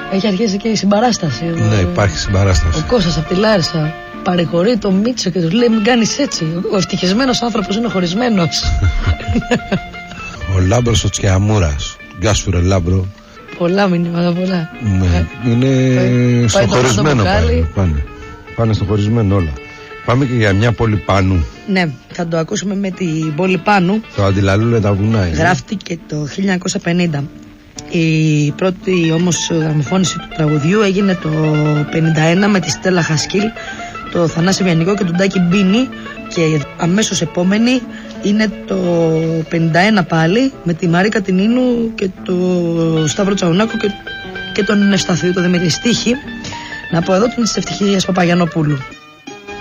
Έχει αρχίσει και η συμπαράσταση. Ναι, υπάρχει συμπαράσταση. Ο Κώστας από τη Λάρισα παρηγορεί το Μίτσο και του λέει: μην κάνεις έτσι. Ο ευτυχισμένος άνθρωπος είναι χωρισμένος. Ο Λάμπρος ο Τσιαμούρας. Γεια σου, ρε Λάμπρο. Πολλά μηνύματα, πολλά. Ναι, είναι στο χωρισμένο πάνε στο χωρισμένο όλα. Πάμε και για μια πόλη Πάνου. Ναι, θα το ακούσουμε με την πόλη Πάνου. Το Αντιλαλούλε τα βουνά. Γράφτηκε το 1950. Η πρώτη όμως γραμμοφώνηση του τραγουδιού έγινε το 1951 με τη Στέλλα Χασκίλ, το Θανάση Βιανικό και τον Τάκη Μπίνη, και αμέσως επόμενη είναι το 51 πάλι με τη Μαρίκα Τινίνου και το Σταύρο Τσαουνάκο και τον Ευσταθίου, το Δημήτρη Στίχη. Να πω εδώ την της Ευτυχίας Παπαγιαννοπούλου.